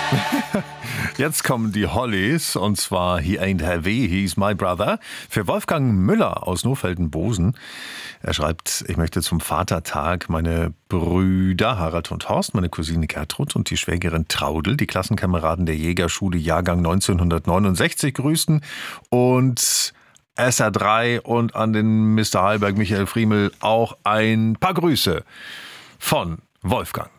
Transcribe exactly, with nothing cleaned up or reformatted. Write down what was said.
Jetzt kommen die Hollies und zwar He Ain't Heavy, He's My Brother für Wolfgang Müller aus Nofelden-Bosen. Er schreibt, ich möchte zum Vatertag meine Brüder Harald und Horst, meine Cousine Gertrud und die Schwägerin Traudel, die Klassenkameraden der Jägerschule Jahrgang neunzehnhundertneunundsechzig grüßen und S R drei und an den Mister Heilberg Michael Friemel auch ein paar Grüße von Wolfgang.